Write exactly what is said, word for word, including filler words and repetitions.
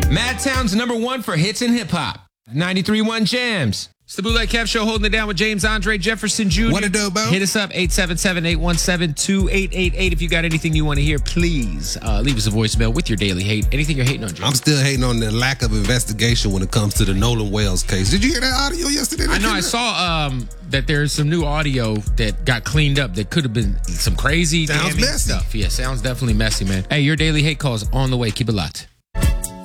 Madtown's number one for hits and hip hop. ninety-three point one Jams. It's the Bootleg Kev Show, holding it down with James Andre Jefferson Junior What a dope, Bo. Hit us up, eight seven seven, eight one seven, two eight eight eight. If you got anything you want to hear, please uh, leave us a voicemail with your daily hate. Anything you're hating on, James? I'm still hating on the lack of investigation when it comes to the Nolan Wells case. Did you hear that audio yesterday? I know. I saw um, that there's some new audio that got cleaned up that could have been some crazy Sounds damning messy. stuff. Yeah, sounds definitely messy, man. Hey, your daily hate call is on the way. Keep it locked.